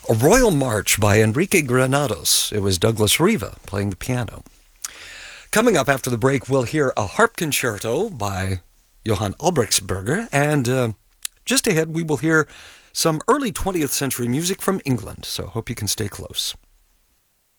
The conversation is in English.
A Royal March by Enrique Granados. It was Douglas Riva playing the piano. Coming up after the break, we'll hear a harp concerto by Johann Albrechtsberger, and just ahead we will hear some early 20th century music from England, so hope you can stay close.